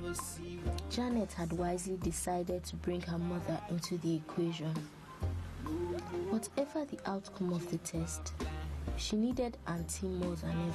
Janet had wisely decided to bring her mother into the equation. Whatever the outcome of the test, she needed Auntie more than ever.